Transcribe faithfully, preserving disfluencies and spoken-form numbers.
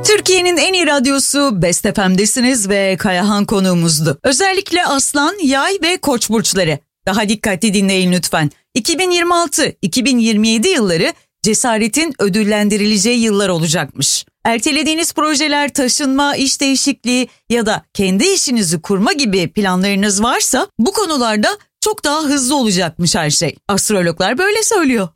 Türkiye'nin en iyi radyosu Best F M'desiniz ve Kayahan konuğumuzdu. Özellikle Aslan, Yay ve Koç burçları. Daha dikkatli dinleyin lütfen. iki bin yirmi altı iki bin yirmi yedi yılları cesaretin ödüllendirileceği yıllar olacakmış. Ertelediğiniz projeler, taşınma, iş değişikliği ya da kendi işinizi kurma gibi planlarınız varsa bu konularda çok daha hızlı olacakmış her şey. Astrologlar böyle söylüyor.